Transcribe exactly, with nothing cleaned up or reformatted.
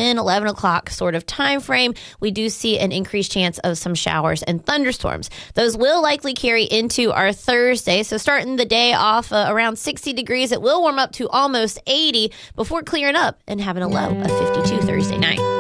ten, eleven o'clock sort of time frame, we do see an increased chance of some showers and thunderstorms. Those will likely carry into our Thursday. So starting the day off uh, around sixty degrees, it will warm up to almost eighty before clearing up and having a low of fifty-two Thursday night.